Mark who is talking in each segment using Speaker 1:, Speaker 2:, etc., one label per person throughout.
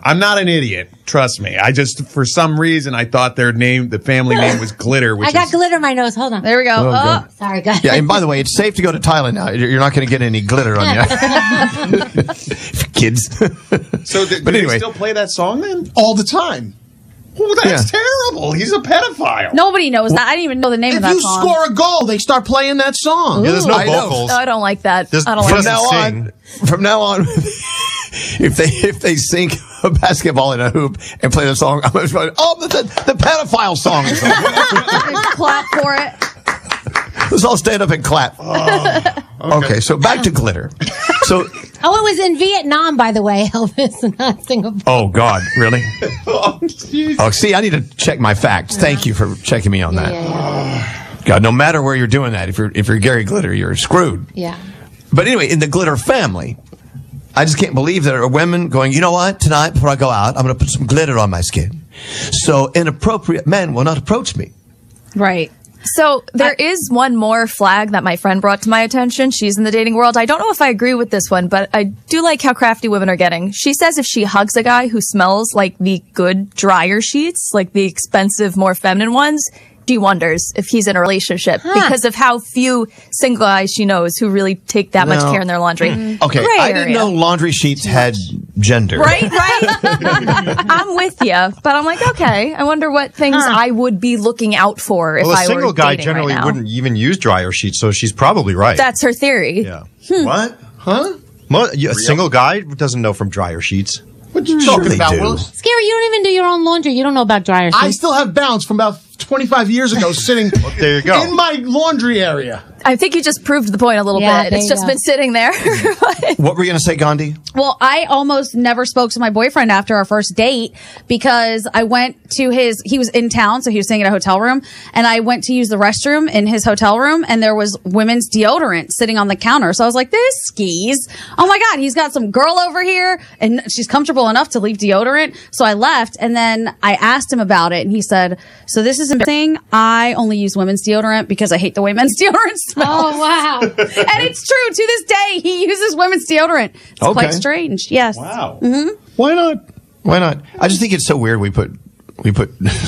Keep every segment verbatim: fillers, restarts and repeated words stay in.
Speaker 1: I'm not an idiot. Trust me. I just, for some reason, I thought their name, the family name was Glitter. Which
Speaker 2: I got
Speaker 1: is,
Speaker 2: glitter in my nose. Hold on.
Speaker 3: There we go.
Speaker 1: Oh,
Speaker 3: Oh,
Speaker 2: Sorry, guys.
Speaker 4: Yeah, and by the way, it's safe to go to Thailand now. You're not going to get any glitter on you. Kids.
Speaker 1: So, th-
Speaker 4: But
Speaker 1: do
Speaker 4: anyway.
Speaker 1: they still play that song then?
Speaker 5: All the time.
Speaker 1: Oh, that's
Speaker 4: Yeah.
Speaker 1: terrible. He's a pedophile.
Speaker 3: nobody knows that. I didn't even know the name
Speaker 5: If
Speaker 3: of that
Speaker 5: you
Speaker 3: song.
Speaker 5: score a goal, they start playing that song.
Speaker 6: Yeah, there's no
Speaker 4: I know.
Speaker 6: vocals.
Speaker 3: No, I don't like that.
Speaker 6: There's-
Speaker 3: I don't
Speaker 6: from
Speaker 3: like
Speaker 4: From
Speaker 6: doesn't
Speaker 4: now
Speaker 6: sing.
Speaker 4: on, from now on, if they if they sink a basketball in a hoop and play the song, I'm going to be, oh, the, the, the pedophile song. is on."
Speaker 3: clap for it.
Speaker 4: Let's all stand up and clap. Okay, so back to glitter. So,
Speaker 2: Oh, it was in Vietnam, by the way, Elvis, not Singapore.
Speaker 4: oh God, really?
Speaker 1: Oh, jeez.
Speaker 4: Oh, see, I need to check my facts. Thank you for checking me on
Speaker 2: Yeah,
Speaker 4: that.
Speaker 2: yeah, yeah.
Speaker 4: God, no matter where you're doing that, if you're if you're Gary Glitter, you're screwed.
Speaker 2: Yeah.
Speaker 4: But anyway, in the Glitter family, I just can't believe there are women going, you know what, tonight before I go out, I'm going to put some glitter on my skin. So inappropriate men will not approach me.
Speaker 3: Right. So there is one more flag that my friend brought to my attention. She's in the dating world. I don't know if I agree with this one, but I do like how crafty women are getting. She says if she hugs a guy who smells like the good dryer sheets, like the expensive, more feminine ones, she wonders if he's in a relationship because of how few single guys she knows who really take that much
Speaker 4: No.
Speaker 3: care in their laundry.
Speaker 4: Okay,
Speaker 3: Gray
Speaker 4: I didn't
Speaker 3: area.
Speaker 4: know laundry sheets had gender.
Speaker 3: Right, right. I'm with you, but I'm like, okay. I wonder what things I would be looking out for if
Speaker 6: Well, a
Speaker 3: I
Speaker 6: single
Speaker 3: were
Speaker 6: guy
Speaker 3: dating
Speaker 6: generally
Speaker 3: right now.
Speaker 6: wouldn't even use dryer sheets, so she's probably right.
Speaker 3: That's her theory.
Speaker 6: yeah.
Speaker 1: What? Huh?
Speaker 6: Mo- yeah, a single guy doesn't know from dryer sheets.
Speaker 5: What you
Speaker 4: Sure
Speaker 5: talking
Speaker 4: they
Speaker 5: about,
Speaker 4: do.
Speaker 5: Will?
Speaker 2: Scary, you don't even do your own laundry. You don't know about dryer sheets.
Speaker 5: I still have balance from about twenty-five years ago sitting
Speaker 6: There you go.
Speaker 5: in my laundry area.
Speaker 3: I think you just proved the point a little
Speaker 2: Yeah,
Speaker 3: bit.
Speaker 2: there
Speaker 3: It's
Speaker 2: you
Speaker 3: just
Speaker 2: go.
Speaker 3: been sitting there.
Speaker 4: What were you going to say, Gandhi?
Speaker 7: Well, I almost never spoke to my boyfriend after our first date because I went to his, he was in town, so he was staying in a hotel room, and I went to use the restroom in his hotel room, and there was women's deodorant sitting on the counter. So I was like, this skis. Oh my God, he's got some girl over here, and she's comfortable enough to leave deodorant. So I left, and then I asked him about it, and he said, so this is embarrassing. I only use women's deodorant because I hate the way men's deodorant smells.
Speaker 2: Oh, wow.
Speaker 7: And it's true. To this day, he uses women's deodorant. It's
Speaker 4: Okay.
Speaker 7: quite strange. Yes.
Speaker 1: Wow.
Speaker 4: Why not? Why not? I just think it's so weird we put we put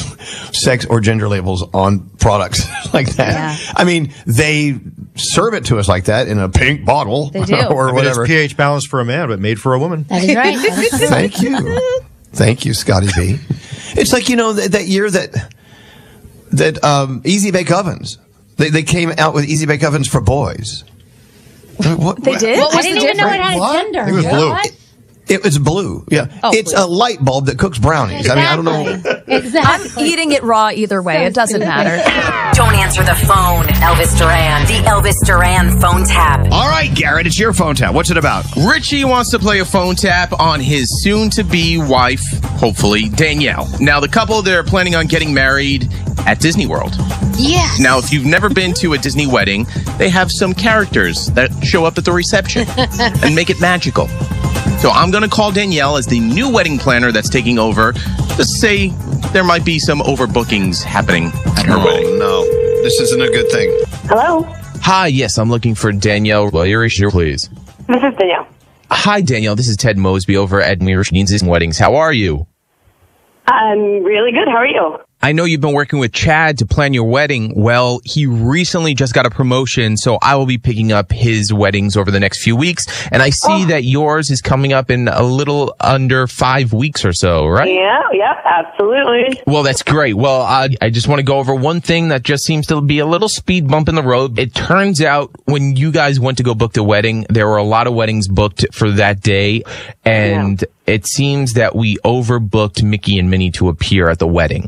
Speaker 4: sex or gender labels on products like that.
Speaker 7: Yeah.
Speaker 4: I mean, they serve it to us like that in a pink bottle
Speaker 7: They do.
Speaker 4: or
Speaker 6: I mean,
Speaker 4: whatever.
Speaker 6: it's pH balanced for a man, but made for a woman.
Speaker 2: That is right. That is true.
Speaker 4: Thank you. Thank you, Scotty B. It's like, you know, that, that year that that um, Easy Bake Ovens, they, they came out with Easy Bake Ovens for boys. What,
Speaker 3: They did?
Speaker 7: What
Speaker 2: I
Speaker 7: was
Speaker 2: didn't
Speaker 7: the
Speaker 2: even know it
Speaker 7: difference?
Speaker 2: had a
Speaker 5: What?
Speaker 2: gender.
Speaker 6: It was blue.
Speaker 2: What?
Speaker 4: It was blue. Yeah.
Speaker 7: Oh,
Speaker 4: it's
Speaker 7: blue.
Speaker 4: a light bulb that cooks brownies. I mean, I don't know.
Speaker 2: Exactly. Exactly.
Speaker 3: I'm eating it raw either way. It doesn't matter.
Speaker 8: Don't answer the phone. Elvis Duran. The Elvis Duran phone tap.
Speaker 4: All right, Garrett, it's your phone tap. What's it about?
Speaker 9: Richie wants to play a phone tap on his soon-to-be wife, hopefully, Danielle. Now, the couple, they're planning on getting married at Disney World.
Speaker 2: Yes.
Speaker 9: Now, if you've never been to a Disney wedding, they have some characters that show up at the reception and make it magical. So I'm going to call Danielle as the new wedding planner that's taking over. Just say there might be some overbookings happening at her wedding.
Speaker 4: no. This isn't a good thing.
Speaker 10: Hello,
Speaker 9: Hi, yes, I'm looking for Danielle. Well, your issue, please.
Speaker 10: this is Danielle.
Speaker 9: Hi, Danielle. This is Ted Mosby over at Mirachin's Weddings. How are you?
Speaker 10: I'm really good. How are you?
Speaker 9: I know you've been working with Chad to plan your wedding. Well, he recently just got a promotion, so I will be picking up his weddings over the next few weeks. And I see
Speaker 10: Oh.
Speaker 9: that yours is coming up in a little under five weeks or so, right?
Speaker 10: Yeah, yep, absolutely.
Speaker 9: Well, that's great. Well, uh, I just want to go over one thing that just seems to be a little speed bump in the road. It turns out when you guys went to go book the wedding, there were a lot of weddings booked for that day. And it seems that we overbooked Mickey and Minnie to appear at the wedding.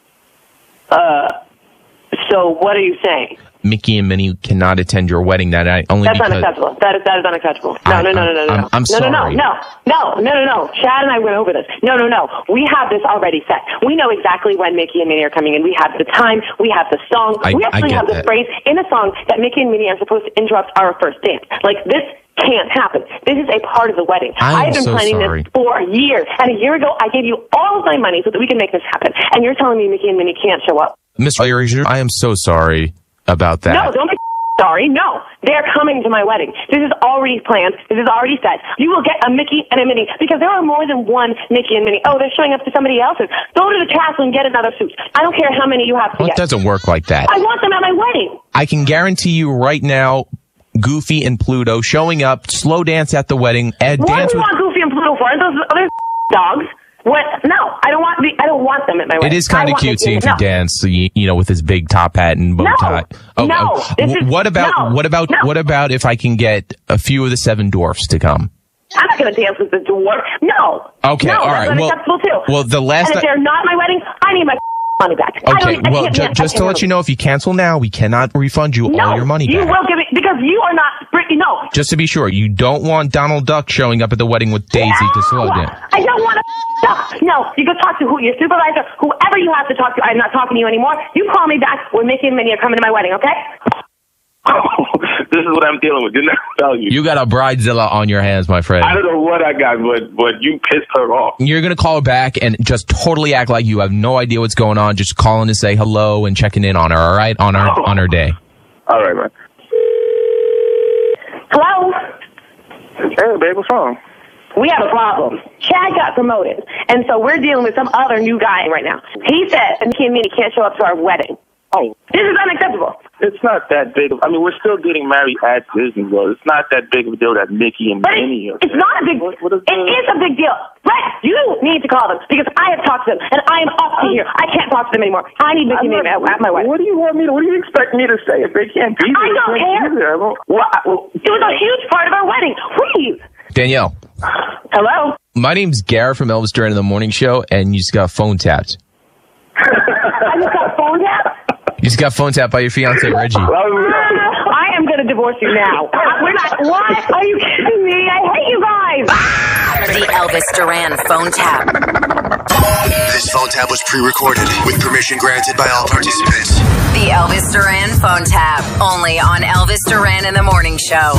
Speaker 10: Uh, so what are you saying?
Speaker 9: Mickey and Minnie cannot attend your wedding that night only
Speaker 10: That's
Speaker 9: because...
Speaker 10: unacceptable. That is that is unacceptable. No,
Speaker 9: I-
Speaker 10: no, no, no, no, no.
Speaker 9: I'm-
Speaker 10: no.
Speaker 9: I'm
Speaker 10: no, no,
Speaker 9: sorry.
Speaker 10: no, no, no, no, no, no. Chad and I went over this. No, no, no. We have this already set. We know exactly when Mickey and Minnie are coming in. We have the time. We have the song.
Speaker 9: I-
Speaker 10: we
Speaker 9: I
Speaker 10: actually
Speaker 9: get
Speaker 10: have the
Speaker 9: that.
Speaker 10: phrase in a song that Mickey and Minnie are supposed to interrupt our first dance. Like this can't happen. This is a part of the wedding.
Speaker 9: I am
Speaker 10: I have been
Speaker 9: so
Speaker 10: planning
Speaker 9: sorry.
Speaker 10: this for years. And a year ago, I gave you all of my money so that we can make this happen. And you're telling me Mickey and Minnie can't show up.
Speaker 9: Mister Irish, I am so sorry about that.
Speaker 10: No, don't be Sorry, no. They're coming to my wedding. This is already planned. This is already set. You will get a Mickey and a Minnie because there are more than one Mickey and Minnie. Oh, they're showing up to somebody else's. Go to the castle and get another suit. I don't care how many you have to
Speaker 9: Well, it
Speaker 10: get.
Speaker 9: doesn't work like that.
Speaker 10: I want them at my wedding.
Speaker 9: I can guarantee you right now, Goofy and Pluto showing up, slow dance at the wedding, and
Speaker 10: What
Speaker 9: dance
Speaker 10: do you
Speaker 9: with.
Speaker 10: want Goofy and Pluto for? Aren't those other dogs? What? No, I don't want the. I don't want them at my wedding.
Speaker 9: It is kind
Speaker 10: I
Speaker 9: of
Speaker 10: want
Speaker 9: cute
Speaker 10: Mickey-
Speaker 9: seeing
Speaker 10: no.
Speaker 9: him dance, you, you know, with his big top hat and bow
Speaker 10: No.
Speaker 9: tie.
Speaker 10: No. This
Speaker 9: w-
Speaker 10: is-
Speaker 9: what about
Speaker 10: no.
Speaker 9: what about
Speaker 10: No.
Speaker 9: what about if I can get a few of the seven dwarfs to come?
Speaker 10: I'm not going to dance with the dwarf. No.
Speaker 9: Okay,
Speaker 10: no,
Speaker 9: all
Speaker 10: that's
Speaker 9: right. Well-
Speaker 10: unacceptable too.
Speaker 9: well, the last
Speaker 10: And if
Speaker 9: ti-
Speaker 10: they're not at my wedding, I need my money back. I
Speaker 9: Okay,
Speaker 10: don't, I
Speaker 9: well,
Speaker 10: can't
Speaker 9: ju-
Speaker 10: dance. I
Speaker 9: just to
Speaker 10: can't
Speaker 9: let
Speaker 10: do
Speaker 9: you
Speaker 10: it.
Speaker 9: know, if you cancel now, we cannot refund you
Speaker 10: no,
Speaker 9: all your money
Speaker 10: you
Speaker 9: back.
Speaker 10: will give it because you are not. No.
Speaker 9: Just to be sure, you don't want Donald Duck showing up at the wedding with Daisy to slow
Speaker 10: No!
Speaker 9: dance.
Speaker 10: I don't want to. No, you go talk to who your supervisor, whoever you have to talk to. I'm not talking to you anymore. You call me back when Mickey and Minnie are coming to my wedding, okay?
Speaker 11: This is what I'm dealing with. Didn't I tell you?
Speaker 9: You got a bridezilla on your hands, my friend.
Speaker 11: I don't know what I got, but but you pissed her off.
Speaker 9: You're going to call her back and just totally act like you have no idea what's going on. Just calling to say hello and checking in on her, all right? On her, on her day.
Speaker 11: All right, man.
Speaker 10: Hello?
Speaker 11: Hey, babe, what's wrong?
Speaker 10: We have a problem. Chad got promoted, and so we're dealing with some other new guy right now. He said Mickey and Minnie can't show up to our wedding.
Speaker 11: Oh,
Speaker 10: This is unacceptable.
Speaker 11: it's not that big. of- I mean, we're still getting married at Disney World. It's not that big of a deal that Mickey and
Speaker 10: But
Speaker 11: Minnie
Speaker 10: it,
Speaker 11: are.
Speaker 10: it's not a big.
Speaker 11: What, what is
Speaker 10: it is a big deal. Brett, you need to call them because I have talked to them, and I am off to here. I can't talk to them anymore. I need Mickey and Minnie at, at my wedding.
Speaker 11: What do you want me to? What do you expect me to say if they can't be there?
Speaker 10: I don't
Speaker 11: they can't
Speaker 10: care.
Speaker 11: be there? I won't- Well, I- well,
Speaker 10: It was a huge part of our wedding. Please.
Speaker 9: Danielle,
Speaker 10: Hello.
Speaker 9: my name's Garrett from Elvis Duran in the Morning Show, and you just got phone tapped.
Speaker 10: I just got phone tap.
Speaker 9: You just got phone tapped by your fiance, Reggie.
Speaker 10: Uh, I am going to divorce you now. Uh, We're not. What? Are you kidding me? I hate you guys.
Speaker 8: The Elvis Duran phone tap.
Speaker 12: This phone tap was pre-recorded with permission granted by all participants.
Speaker 8: The Elvis Duran phone tap. Only on Elvis Duran in the Morning Show.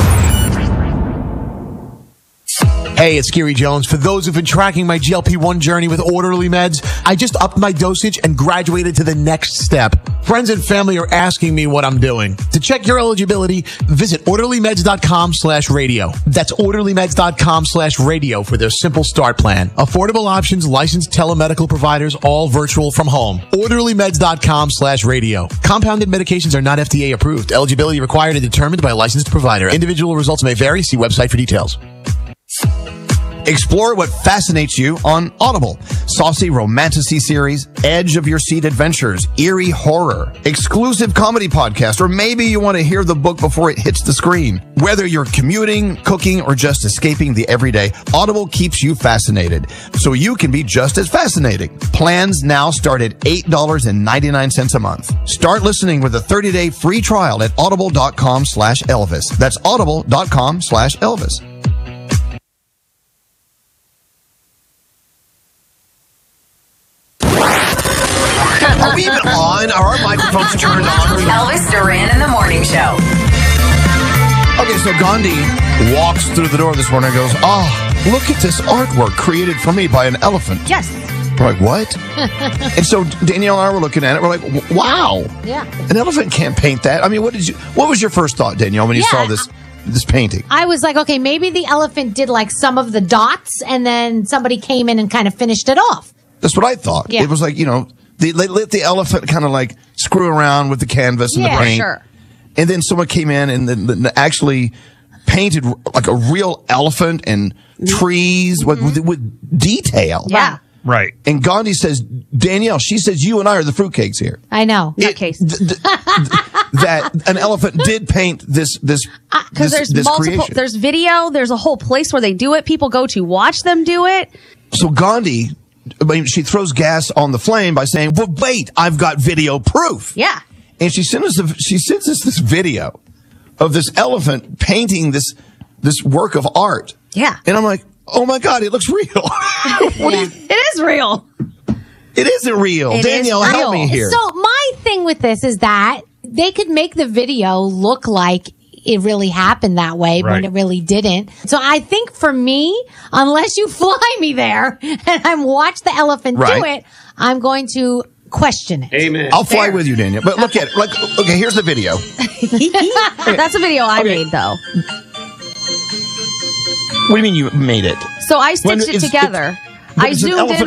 Speaker 5: Hey, it's Gary Jones. For those who've been tracking my G L P one journey with Orderly Meds, I just upped my dosage and graduated to the next step. Friends and family are asking me what I'm doing. To check your eligibility, visit orderlymeds.com slash radio. That's orderlymeds.com slash radio for their simple start plan. Affordable options, licensed telemedical providers, all virtual from home. orderlymeds.com slash radio. Compounded medications are not F D A approved. Eligibility required and determined by a licensed provider. Individual results may vary. See website for details.
Speaker 4: Explore what fascinates you on Audible. Saucy romantasy series, edge of your seat adventures, eerie horror, exclusive comedy podcast, or maybe you want to hear the book before it hits the screen. Whether you're commuting, cooking, or just escaping the everyday, Audible keeps you fascinated, so you can be just as fascinating. Plans now start at eight dollars and ninety-nine cents a month. Start listening with a thirty-day free trial at audible.com slash Elvis. That's audible.com slash Elvis. Are we even on? Are our microphones turned on?
Speaker 8: Elvis Duran in the Morning Show.
Speaker 4: Okay, so Gandhi walks through the door this morning and goes, oh, look at this artwork created for me by an elephant.
Speaker 2: Yes.
Speaker 4: We're like, what? And so Danielle and I were looking at it. We're like, wow.
Speaker 2: Yeah.
Speaker 4: An elephant can't paint that. I mean, what did you? What was your first thought, Danielle, when you
Speaker 2: Yeah,
Speaker 4: saw this this painting?
Speaker 2: I was like, okay, maybe the elephant did like some of the dots and then somebody came in and kind of finished it off.
Speaker 4: That's what I thought.
Speaker 2: Yeah.
Speaker 4: It was like, you know, they, they let the elephant kind of like screw around with the canvas and
Speaker 2: Yeah,
Speaker 4: the paint.
Speaker 7: Sure.
Speaker 4: And then someone came in and then, then actually painted like a real elephant and trees with, with, with detail.
Speaker 2: Yeah.
Speaker 1: Right.
Speaker 4: And Gandhi says, Danielle, she says, you and I are the fruitcakes here.
Speaker 2: I know.
Speaker 7: That case.
Speaker 4: Th- th- th- that an elephant did paint this, this,
Speaker 7: Because
Speaker 4: this,
Speaker 7: there's
Speaker 4: this
Speaker 7: multiple,
Speaker 4: creation.
Speaker 7: there's video, there's a whole place where they do it. People go to watch them do it.
Speaker 4: So Gandhi, I mean, she throws gas on the flame by saying, well, wait, I've got video proof.
Speaker 7: Yeah.
Speaker 4: And she sends us, a, she sends us this video of this elephant painting this, this work of art.
Speaker 7: Yeah.
Speaker 4: And I'm like, oh my God, it looks real. What do you,
Speaker 7: It is real.
Speaker 4: it isn't real.
Speaker 7: It is
Speaker 4: Danielle, help
Speaker 7: real.
Speaker 4: me here.
Speaker 2: So my thing with this is that they could make the video look like it really happened that way when
Speaker 1: Right.
Speaker 2: it really didn't. So I think for me, unless you fly me there and I'm watch the elephant do
Speaker 4: Right.
Speaker 2: it, I'm going to question it.
Speaker 13: Amen.
Speaker 4: I'll fly with you, Daniel. But look at it. Like, okay, here's the video.
Speaker 7: That's a video I
Speaker 4: Okay.
Speaker 7: made, though.
Speaker 4: What do you mean you made it?
Speaker 7: So I stitched
Speaker 4: When
Speaker 7: it
Speaker 4: is-
Speaker 7: together.
Speaker 4: But
Speaker 7: I
Speaker 4: it's an
Speaker 7: zoomed
Speaker 4: elephant
Speaker 7: in